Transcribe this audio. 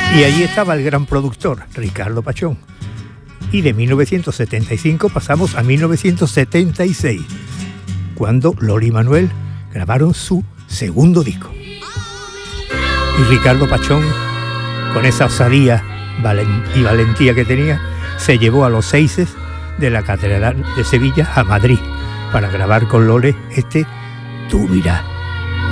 Y allí estaba el gran productor, Ricardo Pachón. Y de 1975 pasamos a 1976, cuando Loli y Manuel grabaron su segundo disco. Y Ricardo Pachón, con esa osadía y valentía que tenía, se llevó a los seises de la Catedral de Sevilla a Madrid para grabar con Lole Tú mirá.